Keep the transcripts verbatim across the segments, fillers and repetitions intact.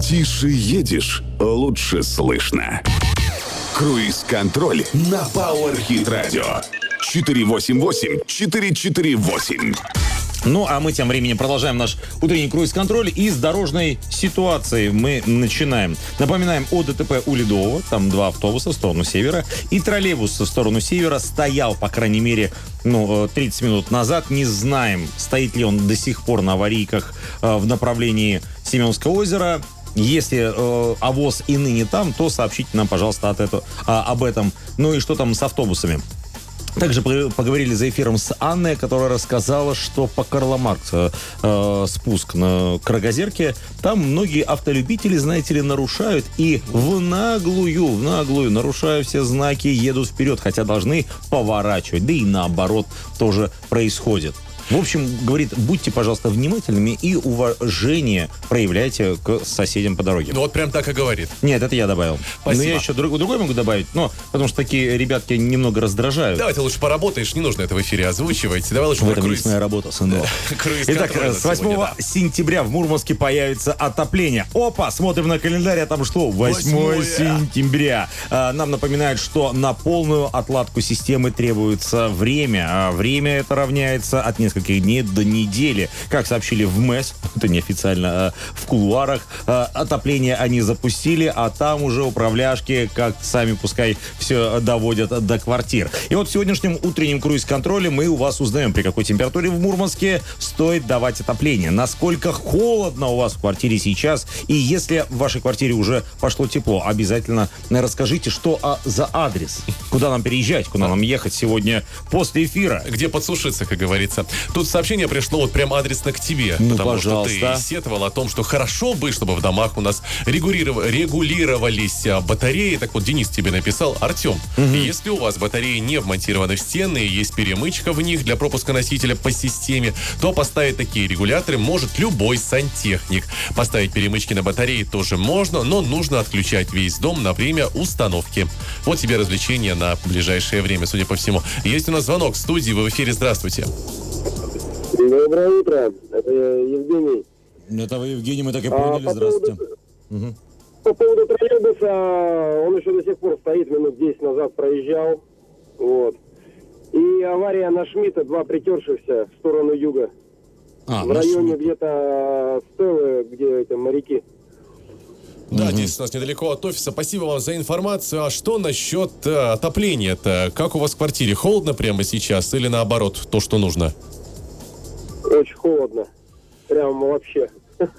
Тише едешь, лучше слышно. Круиз-контроль на Powerhit Radio. четыре восемь восемь четыре четыре восемь. Ну, а мы тем временем продолжаем наш утренний круиз-контроль. И с дорожной ситуации мы начинаем. Напоминаем о ДТП у Ледового. Там два автобуса в сторону севера. И троллейбус в сторону севера стоял, по крайней мере, ну, тридцать минут назад. Не знаем, стоит ли он до сих пор на аварийках э, в направлении Семеновского озера. Если э, АВОЗ и ныне там, то сообщите нам, пожалуйста, от этого, а, об этом. Ну и что там с автобусами. Также поговорили за эфиром с Анной, которая рассказала, что по Карла Маркса э, спуск на Крагозерке, там многие автолюбители, знаете ли, нарушают и в наглую, в наглую, нарушая все знаки, едут вперед, хотя должны поворачивать. Да и наоборот тоже происходит. В общем, говорит, будьте, пожалуйста, внимательными и уважение проявляйте к соседям по дороге. Ну вот прям так и говорит. Нет, это я добавил. Спасибо. Но я еще друг, другой могу добавить, но потому что такие ребятки немного раздражают. Давай ты лучше поработаешь, не нужно это в эфире озвучивать. Давай лучше в этом круиз. есть моя работа, сынок. Итак, с восьмого сентября в Мурманске появится отопление. Опа, смотрим на календарь, а там что? восьмое сентября. Нам напоминают, что на полную отладку системы требуется время. А время это равняется от нескольких дней до недели. Как сообщили в МЭС, это неофициально, а в кулуарах, а, отопление они запустили, а там уже управляшки, как сами пускай все доводят до квартир. И вот в сегодняшнем утреннем круиз-контроле мы у вас узнаем, при какой температуре в Мурманске стоит давать отопление, насколько холодно у вас в квартире сейчас, и если в вашей квартире уже пошло тепло, обязательно расскажите, что а, за адрес, куда нам переезжать, куда нам ехать сегодня после эфира. Где подсушиться, как говорится. Тут сообщение пришло вот прям адресно к тебе. Ну, потому пожалуйста. что ты сетовал о том, что хорошо бы, чтобы в домах у нас регулиров... регулировались батареи. Так вот, Денис тебе написал: Артем, угу. если у вас батареи не вмонтированы в стены, есть перемычка в них для пропуска носителя по системе, то поставить такие регуляторы может любой сантехник. Поставить перемычки на батареи тоже можно, но нужно отключать весь дом на время установки. Вот тебе развлечение на ближайшее время, судя по всему. Есть у нас звонок в студии, вы в эфире, здравствуйте. Доброе утро, это Евгений. Это вы, Евгений, мы так и поняли, а, здравствуйте. По поводу, угу. по поводу троллейбуса, он еще до сих пор стоит, минут десять назад проезжал, вот. И авария на Шмидта, два притершихся в сторону юга. А, в районе Шмидт. Где-то Стеллы, где эти моряки. Да, угу. здесь у нас недалеко от офиса. Спасибо вам за информацию. А что насчет э, отопления-то? Как у вас в квартире? Холодно прямо сейчас или наоборот, то, что нужно? Очень холодно. Прям вообще.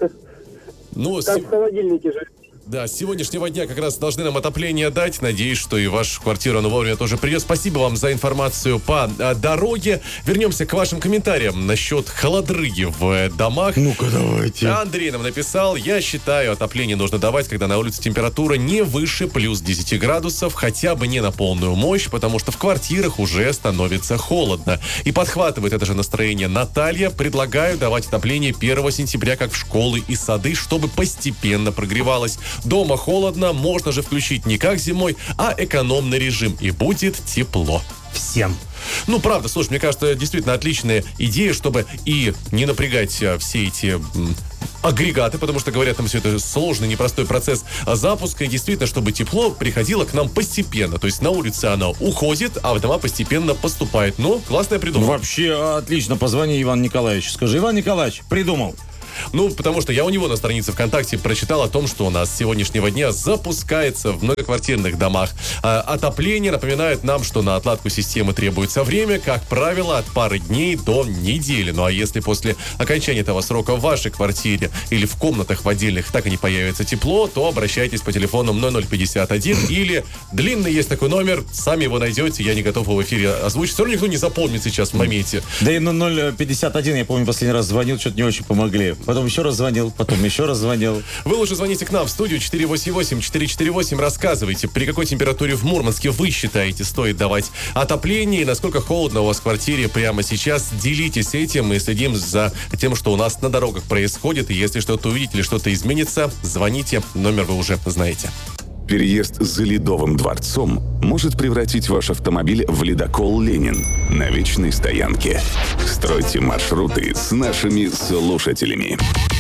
Ну, как с... в холодильнике же. Да, с сегодняшнего дня как раз должны нам отопление дать. Надеюсь, что и ваша квартира, ну, вовремя тоже придет. Спасибо вам за информацию по а, дороге. Вернемся к вашим комментариям насчет холодрыги в э, домах. Ну-ка, давайте. Андрей нам написал: я считаю, отопление нужно давать, когда на улице температура не выше плюс десять градусов, хотя бы не на полную мощь, потому что в квартирах уже становится холодно. И подхватывает это же настроение Наталья. Предлагаю давать отопление первого сентября, как в школы и сады, чтобы постепенно прогревалось. Дома холодно, можно же включить не как зимой, а экономный режим, и будет тепло. Всем. Ну, правда, слушай, мне кажется, действительно отличная идея, чтобы и не напрягать а, все эти м, агрегаты, потому что, говорят, там все это сложный, непростой процесс запуска, и действительно, чтобы тепло приходило к нам постепенно. То есть на улице оно уходит, а в дома постепенно поступает. Ну, классная придумка. Вообще отлично. Позвони Ивану Николаевичу. Скажи: Иван Николаевич, придумал. Ну, потому что я у него на странице ВКонтакте прочитал о том, что у нас с сегодняшнего дня запускается в многоквартирных домах а, отопление. Напоминает нам, что на отладку системы требуется время, как правило, от пары дней до недели. Ну, а если после окончания этого срока в вашей квартире или в комнатах в отдельных так и не появится тепло, то обращайтесь по телефону ноль ноль пятьдесят один или длинный есть такой номер, сами его найдете, я не готов его в эфире озвучить. Все равно никто не запомнит сейчас в моменте. Да и на ноль пятьдесят один, я помню, последний раз звонил, что-то не очень помогли. Потом еще раз звонил, потом еще раз звонил. Вы лучше звоните к нам в студию четыре восемь восемь четыре четыре восемь. Рассказывайте, при какой температуре в Мурманске вы считаете стоит давать отопление и насколько холодно у вас в квартире прямо сейчас. Делитесь этим и следим за тем, что у нас на дорогах происходит. И если что-то увидите или что-то изменится, звоните. Номер вы уже знаете. Переезд за Ледовым дворцом может превратить ваш автомобиль в ледокол «Ленин» на вечной стоянке. Стройте маршруты с нашими слушателями.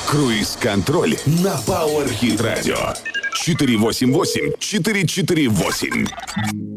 Круиз-контроль на Power Hit Radio. четыре восемь восемь четыре четыре восемь.